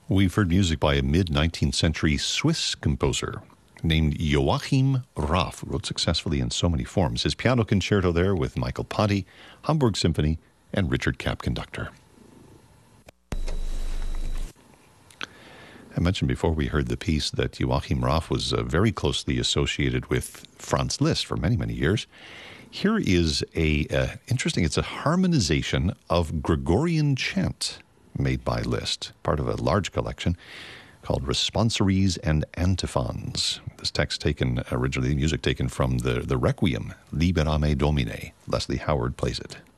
We've heard music by a mid-19th century Swiss composer named Joachim Raff, who wrote successfully in so many forms. His piano concerto there with Michael Ponty, Hamburg Symphony, and Richard Kapp conductor. I mentioned before we heard the piece that Joachim Raff was very closely associated with Franz Liszt for many, many years. Here is interesting, it's a harmonization of Gregorian chant made by Liszt, part of a large collection called Responsories and Antiphons. This text taken originally, music taken from the Requiem, Libera Me Domine. Leslie Howard plays it.